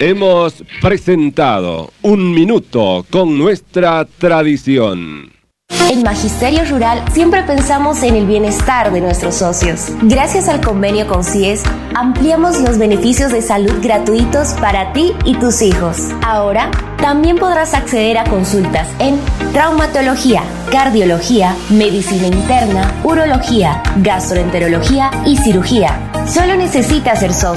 Hemos presentado Un Minuto con nuestra tradición. En Magisterio Rural siempre pensamos en el bienestar de nuestros socios. Gracias al convenio con CIES, ampliamos los beneficios de salud gratuitos para ti y tus hijos. Ahora, también podrás acceder a consultas en traumatología, cardiología, medicina interna, urología, gastroenterología y cirugía. Solo necesitas ser socio.